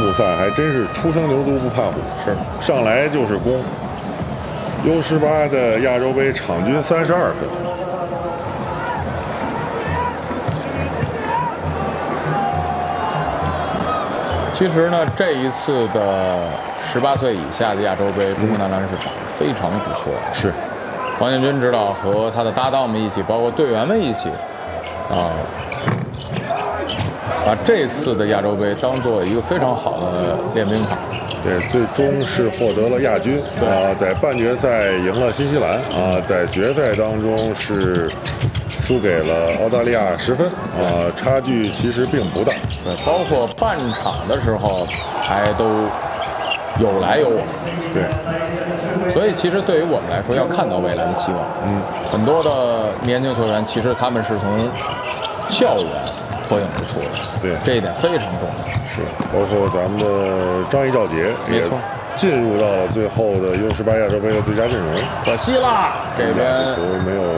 复赛还真是初生牛犊不怕虎， 是上来就是攻。U18的亚洲杯场均32分。 其实呢，这一次的18岁以下的亚洲杯，中国男篮是打得非常不错的。 是， 王建军指导和他的搭档们一起，包括队员们一起，把这次的亚洲杯当做一个非常好的练兵场。 对，最终是获得了亚军在半决赛赢了新西兰在决赛当中是输给了澳大利亚10分差距其实并不大。 对，包括半场的时候还都有来有往。 对， 所以其实对于我们来说，要看到未来的希望。很多的年轻球员其实他们是从校园脱颖而出的， 对， 这一点非常重要。 是，包括咱们的张毅、赵杰也进入到了最后的U18亚洲杯的最佳阵容。 可惜啦，这边球没有